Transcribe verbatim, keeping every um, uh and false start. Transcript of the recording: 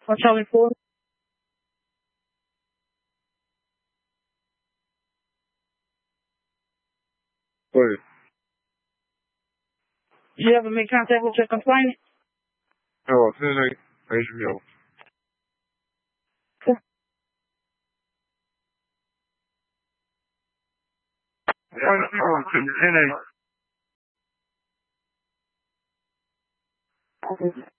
One Charlie four. Wait. You ever make contact with your complainant? No, ten eight H B O. ten eight.